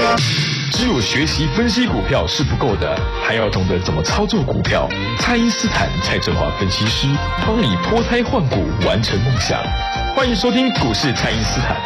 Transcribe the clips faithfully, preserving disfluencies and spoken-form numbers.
只有学习分析股票是不够的，还要懂得怎么操作股票。蔡因斯坦蔡正华分析师帮你脱胎换骨，完成梦想。欢迎收听股市蔡因斯坦。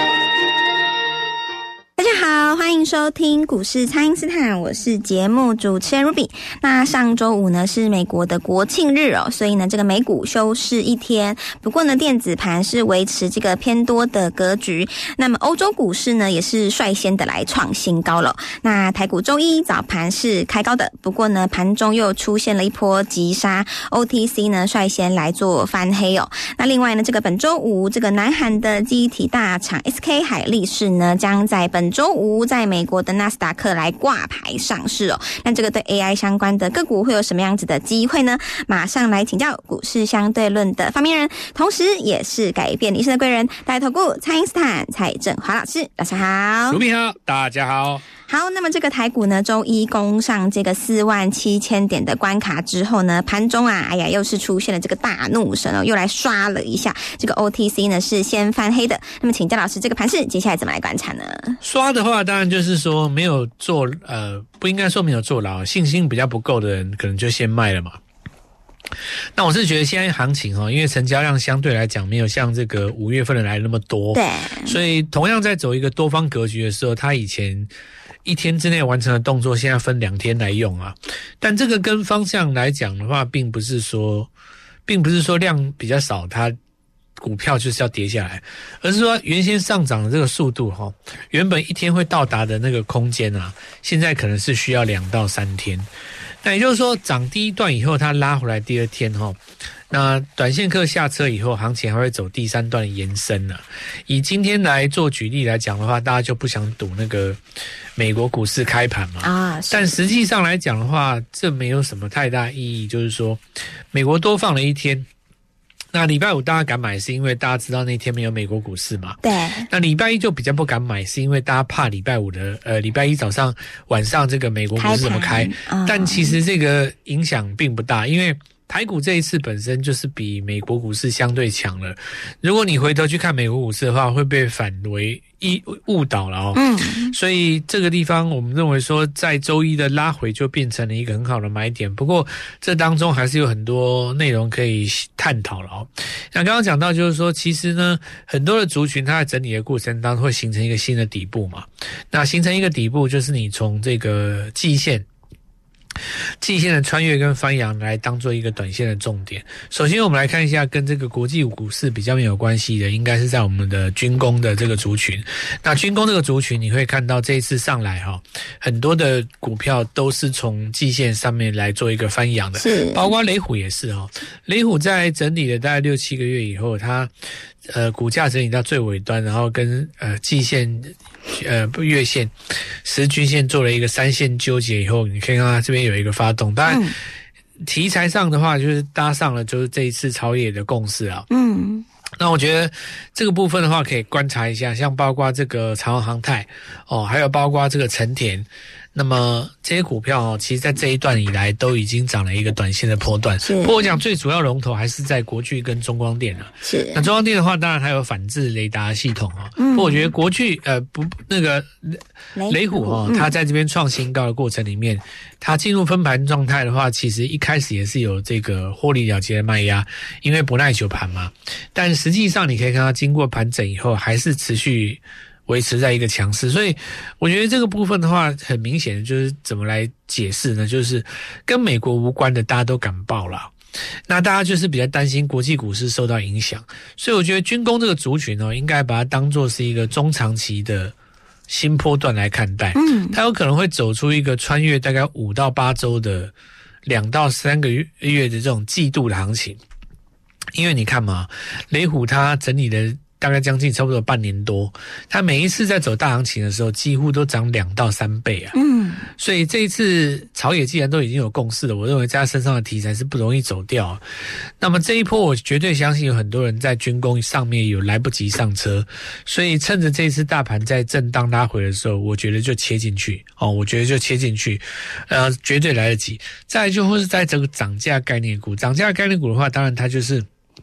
大家好，欢迎收听股市蔡因斯坦，我是节目主持人 Ruby。那上周五呢是美国的国庆日哦，所以呢这个美股休市一天。不过呢电子盘是维持这个偏多的格局。那么欧洲股市呢也是率先的来创新高了。那台股周一早盘是开高的，不过呢盘中又出现了一波急杀 ，O T C 呢率先来做翻黑哦。那另外呢这个本周五这个南韩的记忆体大厂 S K 海力士呢将在本周五在美国的纳斯达克来挂牌上市哦。那这个对 A I 相关的个股会有什么样子的机会呢？马上来请教股市相对论的发明人，同时也是改变你一生的贵人，大来投顾蔡因斯坦蔡正华老师，大家好。 卢平好，大家好。 好，那么这个台股呢，周一攻上这个四万七千点的关卡之后呢，盘中啊，哎呀，又是出现了这个大怒神哦，又来刷了一下。这个 O T C 呢是先翻黑的。那么请教老师，这个盘势接下来怎么来观察呢？ 刷的话，当然就是说没有做，呃，不应该说没有坐牢，信心比较不够的人，可能就先卖了嘛。那我是觉得现在行情哈，因为成交量相对来讲没有像这个五月份的来那么多， 对， 所以同样在走一个多方格局的时候，它以前一天之内完成的动作，现在分两天来用啊。但这个跟方向来讲的话，并不是说，并不是说量比较少，它股票就是要跌下来，而是说原先上涨的这个速度哈，原本一天会到达的那个空间啊，现在可能是需要两到三天。那也就是说，涨第一段以后，它拉回来第二天哈，那短线客下车以后，行情还会走第三段的延伸啊。以今天来做举例来讲的话，大家就不想赌那个美国股市开盘嘛啊，但实际上来讲的话，这没有什么太大意义，就是说，美国多放了一天。那礼拜五大家敢买，是因为大家知道那天没有美国股市嘛？ 对。 那礼拜一就比较不敢买，是因为大家怕礼拜五的呃礼拜一早上晚上这个美国股市怎么开？开但其实这个影响并不大，因为台股这一次本身就是比美国股市相对强了。如果你回头去看美国股市的话，会被反为一误导了哦。嗯，所以这个地方我们认为说，在周一的拉回就变成了一个很好的买点。不过这当中还是有很多内容可以探讨了哦。那刚刚讲到就是说，其实呢，很多的族群它在整理的过程当中会形成一个新的底部嘛。那形成一个底部，就是你从这个季线。季线的穿越跟翻扬来当做一个短线的重点。首先我们来看一下跟这个国际股市比较没有关系的，应该是在我们的军工的这个族群。那军工这个族群你会看到这一次上来哈，很多的股票都是从季线上面来做一个翻扬的，包括雷虎也是哈。雷虎在整理了大概六七个月以后，它呃股价整理到最尾端，然后跟呃季线呃月线十均线做了一个三线纠结以后，你可以看到它这边有一个发动。当然题材上的话就是搭上了就是这一次超野的共识啊。嗯，那我觉得这个部分的话可以观察一下，像包括这个长荣航太哦，还有包括这个成田。那么这些股票哦，其实在这一段以来都已经涨了一个短线的波段。不过我讲最主要龙头还是在国巨跟中光电了。是。那中光电的话，当然它有反制雷达系统哦。嗯。不过我觉得国巨呃不那个雷虎哦，嗯、它在这边创新高的过程里面，它进入分盘状态的话，其实一开始也是有这个获利了结的卖压，因为不耐久盘嘛。但实际上你可以看到，经过盘整以后，还是持续维持在一个强势，所以我觉得这个部分的话，很明显的就是怎么来解释呢？就是跟美国无关的，大家都敢报了。那大家就是比较担心国际股市受到影响，所以我觉得军工这个族群哦，应该把它当作是一个中长期的新波段来看待。嗯，它有可能会走出一个穿越大概五到八周的两到三个月的这种季度的行情。因为你看嘛，雷虎它整理的大概将近差不多半年多，它每一次在走大行情的时候，几乎都涨两到三倍啊。嗯，所以这一次朝野既然都已经有共识了，我认为在他身上的题材是不容易走掉。那么这一波，我绝对相信有很多人在军工上面有来不及上车，所以趁着这一次大盘在震荡拉回的时候，我觉得就切进去哦，我觉得就切进去，呃，绝对来得及。再来就或是在这个涨价概念股，涨价概念股的话，当然它就是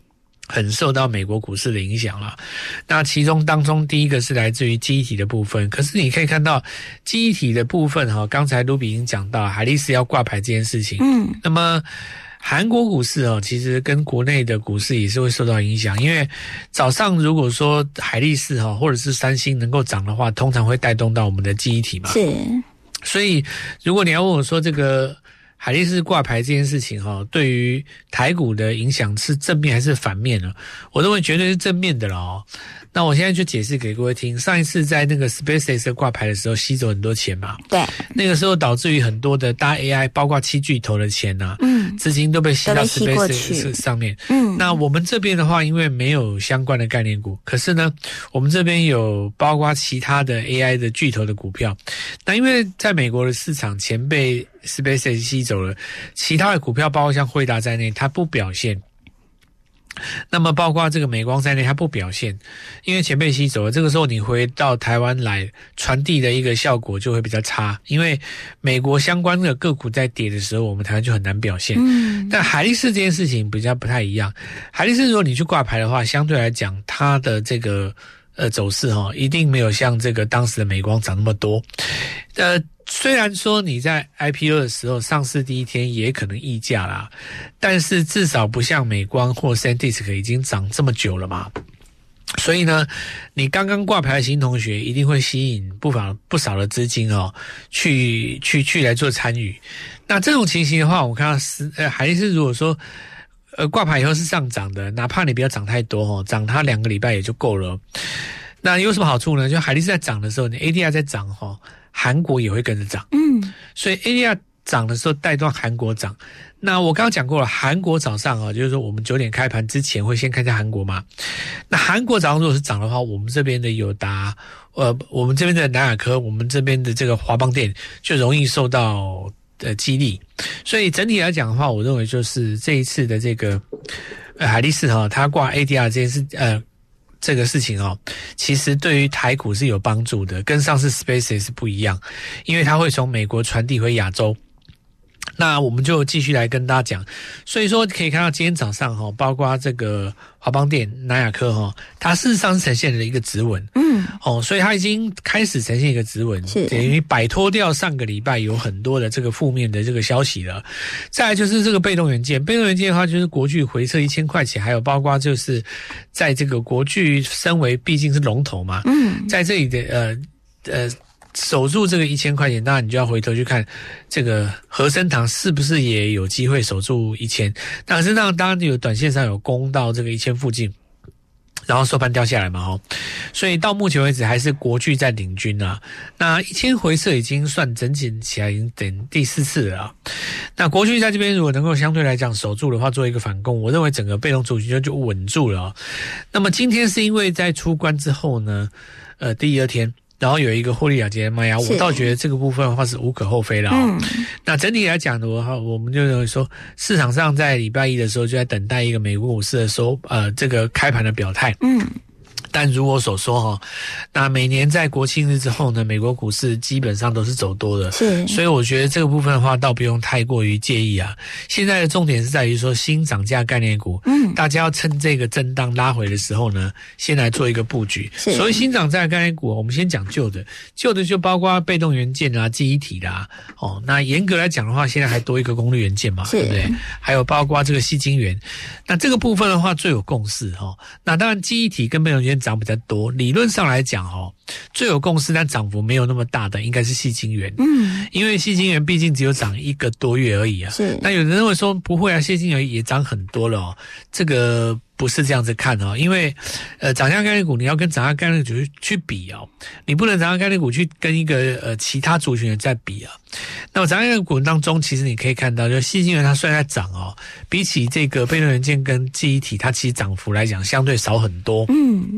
很受到美国股市的影响了。那其中当中第一个是来自于记忆体的部分，可是你可以看到记忆体的部分哈，刚才卢比已经讲到海力士要挂牌这件事情，嗯，那么韩国股市哦，其实跟国内的股市也是会受到影响，因为早上如果说海力士哈或者是三星能够涨的话，通常会带动到我们的记忆体嘛， 是， 所以如果你要问我说这个海力士挂牌这件事情哈，对于台股的影响是正面还是反面呢？我认为绝对是正面的了哦。那我现在就解释给各位听，上一次在那个 SpaceX 挂牌的时候吸走很多钱嘛， 对， 那个时候导致于很多的大 A I 包括七巨头的钱啊，嗯，资金都被吸到 SpaceX 上面，嗯，那我们这边的话因为没有相关的概念股，可是呢我们这边有包括其他的 A I 的巨头的股票，那因为在美国的市场钱被 SpaceX 吸走了，其他的股票包括像辉达在内它不表现，那么包括这个美光在内它不表现，因为钱被吸走了，这个时候你回到台湾来传递的一个效果就会比较差，因为美国相关的个股在跌的时候我们台湾就很难表现，嗯，但海力士这件事情比较不太一样，海力士如果你去挂牌的话，相对来讲它的这个呃走势哈、哦，一定没有像这个当时的美光涨那么多，呃虽然说你在 I P O 的时候上市第一天也可能溢价啦，但是至少不像美光或 SanDisk 已经涨这么久了嘛。所以呢，你刚刚挂牌的新同学一定会吸引不少不少的资金哦，去去去来做参与。那这种情形的话，我们看到是呃海力士如果说呃挂牌以后是上涨的，哪怕你不要涨太多哦，涨它两个礼拜也就够了。那有什么好处呢？就海力士在涨的时候，你 A D R 在涨哦，韩国也会跟着涨，嗯，所以 A D R 涨的时候带动韩国涨。那我刚刚讲过了，韩国早上啊，就是说我们九点开盘之前会先看一下韩国嘛。那韩国早上如果是涨的话，我们这边的友达，呃，我们这边的南亚科，我们这边的这个华邦电就容易受到呃激励。所以整体来讲的话，我认为就是这一次的这个呃海力士哈，它挂 A D R 这件事呃。这个事情哦，其实对于台股是有帮助的，跟上次 SpaceX 不一样，因为它会从美国传递回亚洲。那我们就继续来跟大家讲，所以说可以看到今天早上哈，包括这个华邦电、南亚科哈，它事实上是呈现了一个止稳，嗯，哦，所以它已经开始呈现一个止稳，是等于摆脱掉上个礼拜有很多的这个负面的这个消息了。再来就是这个被动元件，被动元件的话就是国巨回撤一千块钱，还有包括就是在这个国巨身为毕竟是龙头嘛，嗯，在这里的呃呃。守住这个一千块钱，当然你就要回头去看这个和生堂是不是也有机会守住一千。那和生堂当然有短线上有攻到这个一千附近，然后收盘掉下来嘛，哦，所以到目前为止还是国巨在领军啊。那一千回撤已经算整体起来已经等第四次了啊。那国巨在这边如果能够相对来讲守住的话，做一个反攻，我认为整个被动族群就就稳住了啊。那么今天是因为在出关之后呢，呃，第二天。然后有一个获利了结的卖压，我倒觉得这个部分的话是无可厚非了哦。嗯，那整体来讲的话，我们就认为说，市场上在礼拜一的时候就在等待一个美国股市的收呃这个开盘的表态。嗯。但如我所说哈，那每年在国庆日之后呢，美国股市基本上都是走多的，是，所以我觉得这个部分的话，倒不用太过于介意啊。现在的重点是在于说新涨价概念股，嗯，大家要趁这个震荡拉回的时候呢，先来做一个布局。所谓新涨价概念股，我们先讲旧的，旧的就包括被动元件啊、记忆体啦，哦，那严格来讲的话，现在还多一个功率元件嘛，对不对？还有包括这个矽晶圆，那这个部分的话最有共识哈。那当然记忆体跟被动元件涨比较多，理论上来讲哦，最有共识但涨幅没有那么大的应该是矽晶圆，嗯，因为矽晶圆毕竟只有涨一个多月而已啊。是，那有人认为说不会啊，矽晶圆也涨很多了哦，这个不是这样子看哦，因为呃涨价概念股你要跟涨价概念股去去比哦，你不能涨价概念股去跟一个呃其他族群在比啊。那么涨价概念股当中，其实你可以看到，就矽晶圆它虽然在涨哦，比起这个被动元件跟记忆体，它其实涨幅来讲相对少很多。嗯。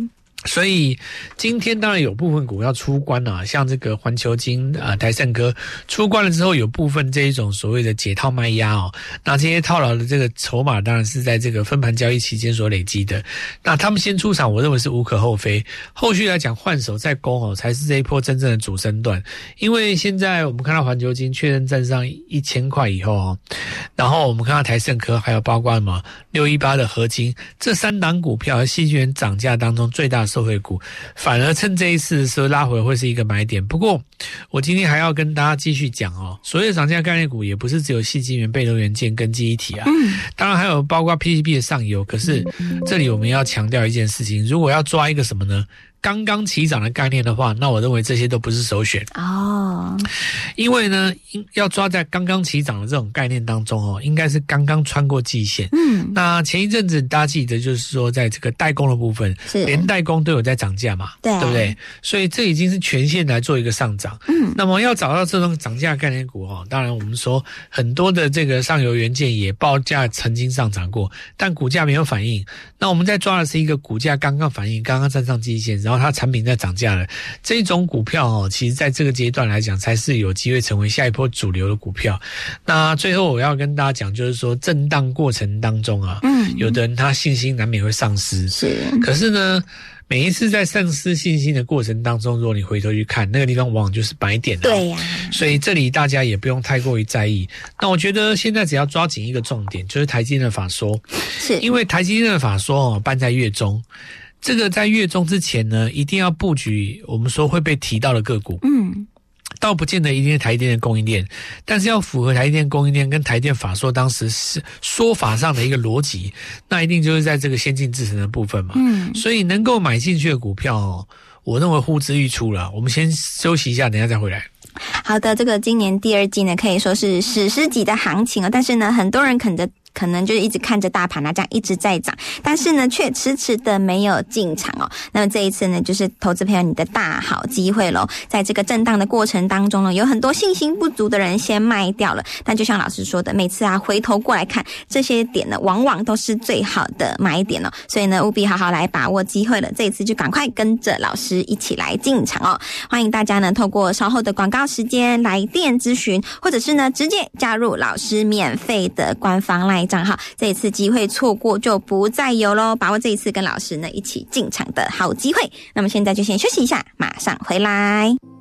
所以今天当然有部分股要出关啊，像这个环球金啊、呃、台盛科出关了之后，有部分这一种所谓的解套卖压哦，那这些套牢的这个筹码当然是在这个分盘交易期间所累积的。那他们先出场，我认为是无可厚非。后续来讲换手再攻哦，才是这一波真正的主升段。因为现在我们看到环球金确认站上一千块以后哦，然后我们看到台盛科，还有包括什么六一八的合金，这三档股票和细晶圆涨价当中最大的受惠股，反而趁这一次的时候拉回会是一个买点。不过我今天还要跟大家继续讲哦，所谓的涨价概念股也不是只有细晶圆、被动元件跟记忆体啊，嗯，当然还有包括 P C B 的上游。可是这里我们要强调一件事情，如果要抓一个什么呢？刚刚起涨的概念的话，那我认为这些都不是首选哦。因为呢，要抓在刚刚起涨的这种概念当中哦，应该是刚刚穿过季线。嗯，那前一阵子大家记得就是说，在这个代工的部分，连代工都有在涨价嘛，对，对不对？所以这已经是全线来做一个上涨。嗯，那么要找到这种涨价概念股哦，当然我们说很多的这个上游元件也报价曾经上涨过，但股价没有反应。那我们在抓的是一个股价刚刚反应，刚刚站上季线，然后它产品在涨价了，这种股票哦，其实在这个阶段来讲，才是有机会成为下一波主流的股票。那最后我要跟大家讲，就是说震荡过程当中啊，嗯，有的人他信心难免会丧失，是，可是呢，每一次在丧失信心的过程当中，如果你回头去看，那个地方往往就是买点了。对呀、啊，所以这里大家也不用太过于在意。那我觉得现在只要抓紧一个重点，就是台积电的法说，是因为台积电的法说哦，办在月中。这个在月中之前呢，一定要布局我们说会被提到的个股。嗯，倒不见得一定是台积电的供应链，但是要符合台积电供应链跟台积电法说当时是说法上的一个逻辑，那一定就是在这个先进制程的部分嘛。嗯，所以能够买进去的股票哦，我认为呼之欲出了。我们先休息一下，等一下再回来。 好的，这个今年第二季呢，可以说是史诗级的行情哦，但是呢，很多人可能可能就是一直看着大盘啊，这样一直在涨，但是呢，却迟迟的没有进场哦。那么这一次呢，就是投资朋友你的大好机会咯。在这个震荡的过程当中呢，有很多信心不足的人先卖掉了，但就像老师说的，每次啊回头过来看这些点呢，往往都是最好的买点哦。所以呢，务必好好来把握机会了。这一次就赶快跟着老师一起来进场哦。欢迎大家呢，透过稍后的广告时间来电咨询，或者是呢直接加入老师免费的官方 LINE 账号，这一次机会错过就不再有咯，把握这一次跟老师呢一起进场的好机会。那么现在就先休息一下，马上回来。